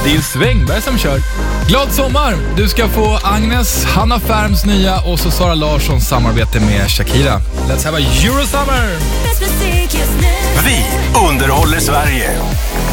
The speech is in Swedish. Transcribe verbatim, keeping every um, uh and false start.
Det är ju Svängberg som kör. Glad sommar! Du ska få Agnes, Hanna Färms nya och så Sara Larssons samarbete med Shakira. Let's have a Eurosummer! Vi underhåller Sverige.